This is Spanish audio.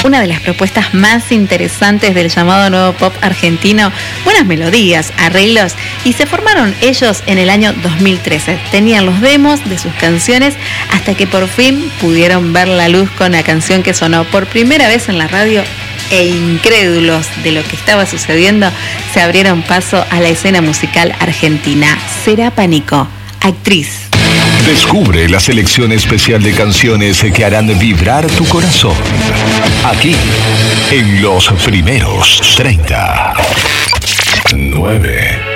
una de las propuestas más interesantes del llamado nuevo pop argentino, buenas melodías, arreglos, y se formaron ellos en el año 2013. Tenían los demos de sus canciones hasta que por fin pudieron ver la luz con la canción que sonó por primera vez en la radio, e incrédulos de lo que estaba sucediendo, se abrieron paso a la escena musical argentina. Será Pánico, actriz. Descubre la selección especial de canciones que harán vibrar tu corazón. Aquí, en los primeros 30. 9.